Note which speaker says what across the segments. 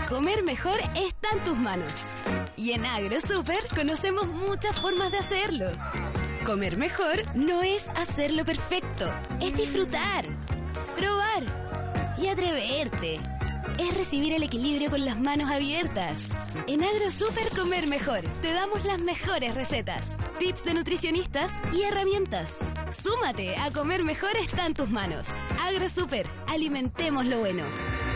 Speaker 1: Comer mejor está en tus manos. Y en AgroSuper conocemos muchas formas de hacerlo. Comer mejor no es hacerlo perfecto, es disfrutar, probar y atreverte. Es recibir el equilibrio con las manos abiertas. En AgroSuper Comer Mejor te damos las mejores recetas, tips de nutricionistas y herramientas. Súmate a Comer Mejor está en tus manos. AgroSuper, alimentemos lo bueno.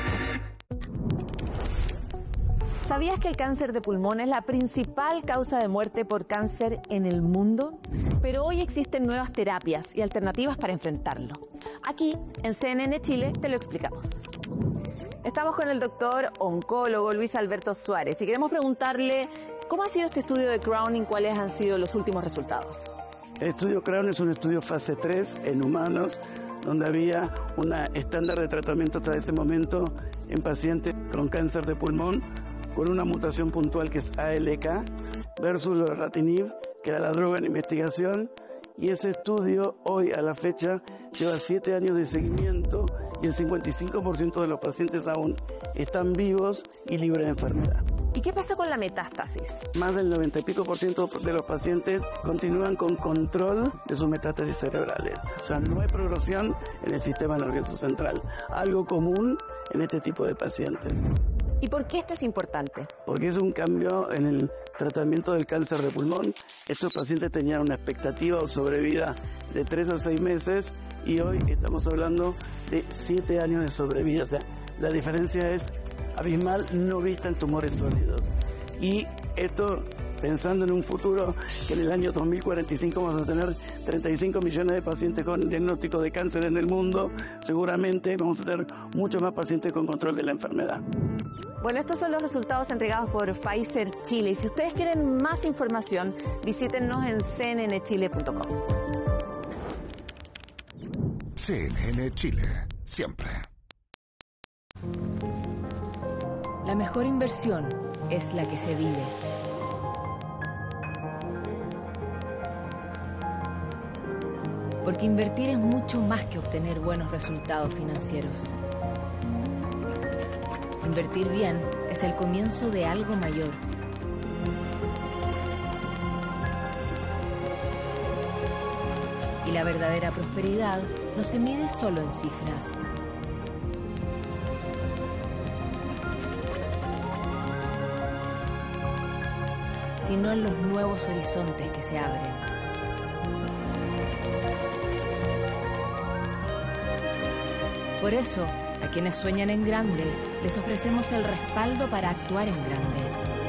Speaker 2: ¿Sabías que el cáncer de pulmón es la principal causa de muerte por cáncer en el mundo? Pero hoy existen nuevas terapias y alternativas para enfrentarlo. Aquí, en CNN Chile, te lo explicamos. Estamos con el doctor oncólogo Luis Alberto Suárez y queremos preguntarle cómo ha sido este estudio de Crown y cuáles han sido los últimos resultados.
Speaker 3: El estudio Crown es un estudio fase 3 en humanos, donde había un estándar de tratamiento hasta ese momento en pacientes con cáncer de pulmón, con una mutación puntual que es ALK, versus lorlatinib, que era la droga en investigación, y ese estudio hoy a la fecha lleva 7 años de seguimiento y el 55% de los pacientes aún están vivos y libres de enfermedad.
Speaker 2: ¿Y qué pasa con la metástasis?
Speaker 3: Más del 90 y pico por ciento de los pacientes continúan con control de sus metástasis cerebrales. O sea, no hay progresión en el sistema nervioso central, algo común en este tipo de pacientes.
Speaker 2: ¿Y por qué esto es importante?
Speaker 3: Porque es un cambio en el tratamiento del cáncer de pulmón. Estos pacientes tenían una expectativa o sobrevida de 3 a 6 meses y hoy estamos hablando de 7 años de sobrevida. O sea, la diferencia es abismal, no vista en tumores sólidos. Y esto pensando en un futuro que en el año 2045 vamos a tener 35 millones de pacientes con diagnóstico de cáncer en el mundo, seguramente vamos a tener muchos más pacientes con control de la enfermedad.
Speaker 2: Bueno, estos son los resultados entregados por Pfizer Chile. Y si ustedes quieren más información, visítennos en cnnchile.com.
Speaker 4: CNN Chile, siempre.
Speaker 5: La mejor inversión es la que se vive. Porque invertir es mucho más que obtener buenos resultados financieros. Invertir bien es el comienzo de algo mayor. Y la verdadera prosperidad no se mide solo en cifras. Sino en los nuevos horizontes que se abren. Por eso, a quienes sueñan en grande, les ofrecemos el respaldo para actuar en grande.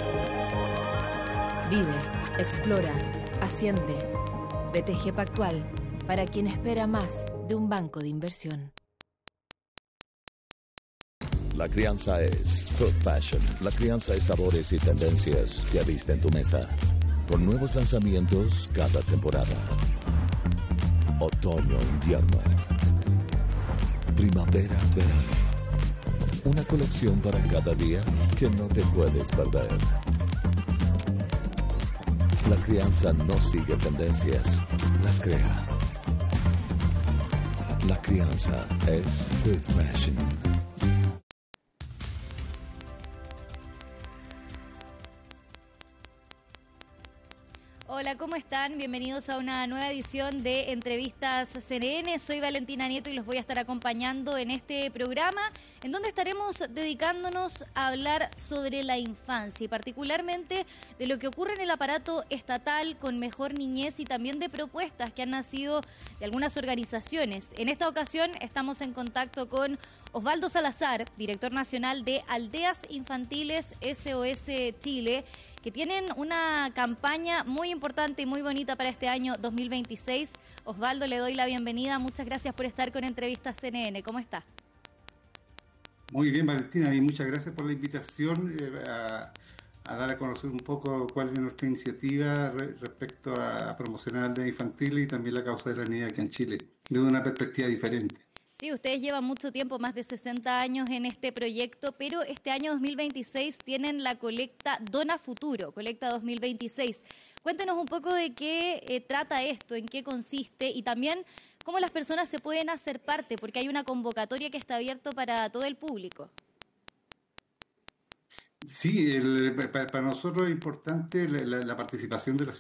Speaker 5: Vive, explora, asciende. BTG Pactual, para quien espera más de un banco de inversión.
Speaker 4: La crianza es Food Fashion. La crianza es sabores y tendencias que viste en tu mesa. Con nuevos lanzamientos cada temporada. Otoño, invierno. Primavera, verano. Una colección para cada día que no te puedes perder. La crianza no sigue tendencias, las crea. La crianza es Food Fashion.
Speaker 6: Hola, ¿cómo están? Bienvenidos a una nueva edición de Entrevistas CNN. Soy Valentina Nieto y los voy a estar acompañando en este programa, en donde estaremos dedicándonos a hablar sobre la infancia y particularmente de lo que ocurre en el aparato estatal con Mejor Niñez y también de propuestas que han nacido de algunas organizaciones. En esta ocasión estamos en contacto con Osvaldo Salazar, director nacional de Aldeas Infantiles SOS Chile, que tienen una campaña muy importante y muy bonita para este año 2026. Osvaldo, le doy la bienvenida. Muchas gracias por estar con Entrevistas CNN. ¿Cómo está?
Speaker 7: Muy bien, Valentina, y muchas gracias por la invitación a dar a conocer un poco cuál es nuestra iniciativa respecto a promocionar aldeas infantiles y también la causa de la niñez aquí en Chile, desde una perspectiva diferente.
Speaker 6: Sí, ustedes llevan mucho tiempo, más de 60 años en este proyecto, pero este año 2026 tienen la colecta Dona Futuro, colecta 2026. Cuéntenos un poco de qué trata esto, en qué consiste y también cómo las personas se pueden hacer parte, porque hay una convocatoria que está abierta para todo el público.
Speaker 7: Sí, para nosotros es importante la participación de la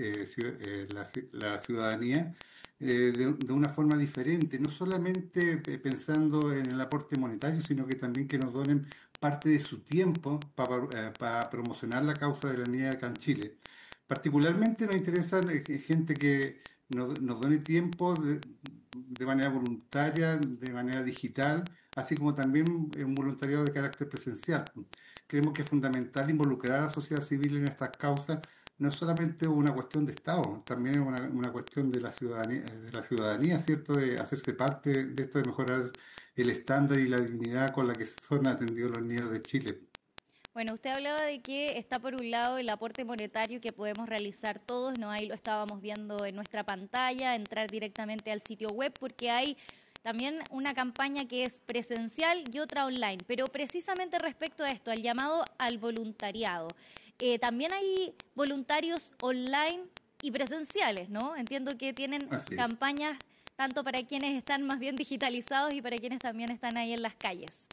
Speaker 7: la ciudadanía de una forma diferente, no solamente pensando en el aporte monetario, sino que también que nos donen parte de su tiempo para promocionar la causa de la niñez acá en Chile. Particularmente nos interesa gente que nos done tiempo de manera voluntaria, de manera digital, así como también un voluntariado de carácter presencial. Creemos que es fundamental involucrar a la sociedad civil en estas causas. No es solamente una cuestión de Estado, también es una cuestión de la ciudadanía, ¿cierto? De hacerse parte de esto, de mejorar el estándar y la dignidad con la que son atendidos los niños de Chile.
Speaker 6: Bueno, usted hablaba de que está por un lado el aporte monetario que podemos realizar todos, ¿no? Ahí lo estábamos viendo en nuestra pantalla, entrar directamente al sitio web, porque hay también una campaña que es presencial y otra online. Pero precisamente respecto a esto, al llamado al voluntariado, también hay voluntarios online y presenciales, ¿no? Entiendo que tienen campañas tanto para quienes están más bien digitalizados y para quienes también están ahí en las calles.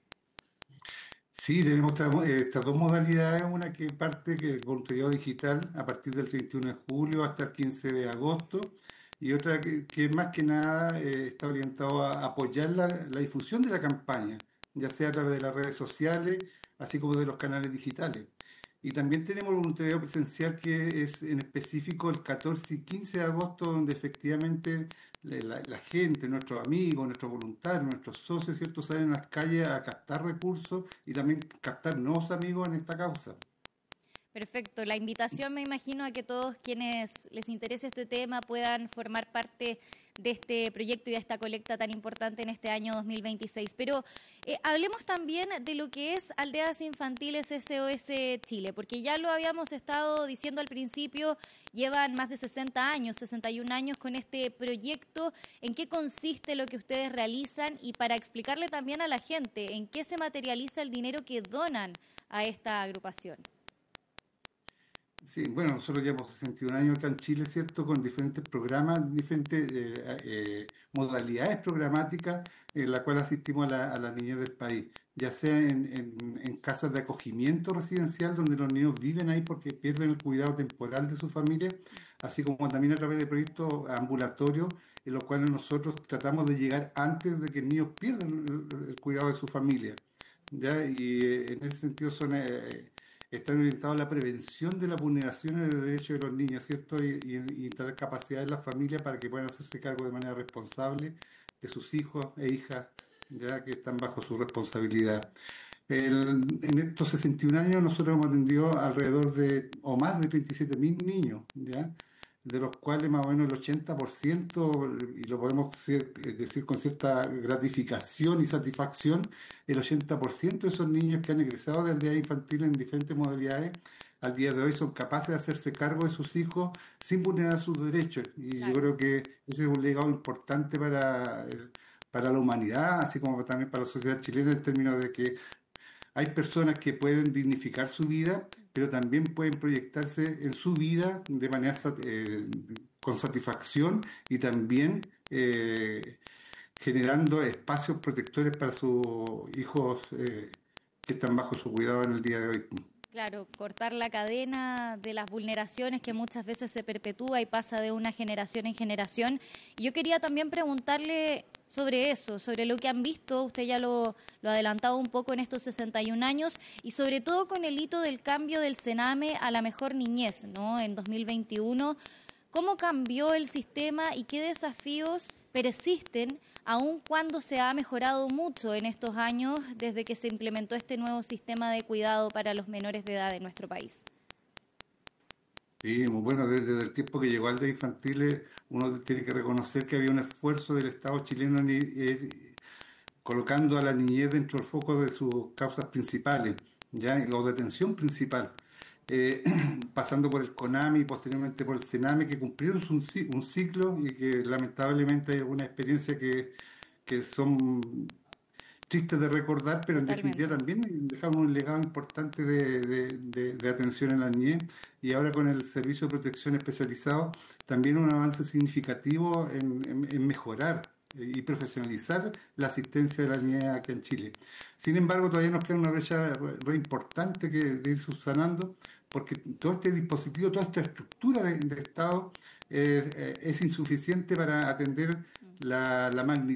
Speaker 7: Sí, tenemos estas dos modalidades, una que parte que es el voluntariado digital a partir del 31 de julio hasta el 15 de agosto y otra que más que nada está orientado a apoyar la difusión de la campaña, ya sea a través de las redes sociales, así como de los canales digitales. Y también tenemos el voluntariado presencial que es en específico el 14 y 15 de agosto, donde efectivamente la gente, nuestros amigos, nuestros voluntarios, nuestros socios, ¿cierto?, salen a las calles a captar recursos y también captar nuevos amigos en esta causa.
Speaker 6: Perfecto. La invitación, me imagino, a que todos quienes les interese este tema puedan formar parte de este proyecto y de esta colecta tan importante en este año 2026. Pero hablemos también de lo que es Aldeas Infantiles SOS Chile, porque ya lo habíamos estado diciendo al principio, llevan más de 60 años, 61 años con este proyecto. ¿En qué consiste lo que ustedes realizan? Y para explicarle también a la gente, ¿en qué se materializa el dinero que donan a esta agrupación?
Speaker 7: Sí, bueno, nosotros llevamos 61 años acá en Chile, ¿cierto? Con diferentes programas, diferentes modalidades programáticas en la cual asistimos a la niñez del país, ya sea en casas de acogimiento residencial donde los niños viven ahí porque pierden el cuidado temporal de su familia, así como también a través de proyectos ambulatorios en los cuales nosotros tratamos de llegar antes de que el niño pierda el cuidado de su familia, ¿ya? Y en ese sentido están orientados a la prevención de las vulneraciones de derechos de los niños, ¿cierto? Y instalar capacidad en las familias para que puedan hacerse cargo de manera responsable de sus hijos e hijas, ya que están bajo su responsabilidad. En estos 61 años nosotros hemos atendido alrededor de, o más de 37.000 niños, ¿ya? De los cuales más o menos el 80%, y lo podemos decir con cierta gratificación y satisfacción, el 80% de esos niños que han egresado de aldeas infantiles en diferentes modalidades, al día de hoy son capaces de hacerse cargo de sus hijos sin vulnerar sus derechos. Y claro, yo creo que ese es un legado importante para la humanidad, así como también para la sociedad chilena, en términos de que hay personas que pueden dignificar su vida, pero también pueden proyectarse en su vida de manera con satisfacción y también generando espacios protectores para sus hijos que están bajo su cuidado en el día de hoy.
Speaker 6: Claro, cortar la cadena de las vulneraciones que muchas veces se perpetúa y pasa de una generación en generación. Y yo quería también preguntarle sobre eso, sobre lo que han visto, usted ya lo adelantaba un poco en estos 61 años, y sobre todo con el hito del cambio del Sename a la mejor niñez, ¿no? En 2021, ¿cómo cambió el sistema y qué desafíos persisten aun cuando se ha mejorado mucho en estos años desde que se implementó este nuevo sistema de cuidado para los menores de edad en nuestro país?
Speaker 7: Sí, bueno, desde el tiempo que llegó Aldeas Infantiles, uno tiene que reconocer que había un esfuerzo del Estado chileno colocando a la niñez dentro del foco de sus causas principales, ¿ya? O de atención principal. Pasando por el CONAMI y posteriormente por el CENAME, que cumplieron un ciclo y que lamentablemente hay algunas experiencias que son tristes de recordar, pero en definitiva también dejaron un legado importante de atención en la niñez, y ahora con el servicio de protección especializado también un avance significativo en mejorar y profesionalizar la asistencia de la niñez aquí en Chile. Sin embargo, todavía nos queda una brecha re importante que de ir subsanando, porque todo este dispositivo, toda esta estructura de Estado es insuficiente para atender la magnitud